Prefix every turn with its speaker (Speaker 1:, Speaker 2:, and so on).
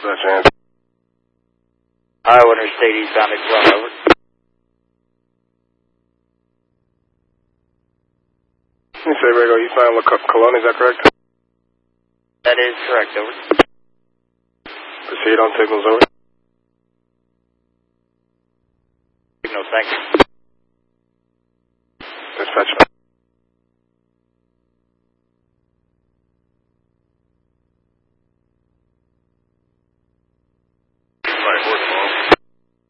Speaker 1: That's your answer.
Speaker 2: Iowa Interstate eastbound at 12, over.
Speaker 1: You say Rego eastbound Cologne, is that correct?
Speaker 2: That is correct, over.
Speaker 1: Proceed on signals, over.
Speaker 2: Signal, thank you.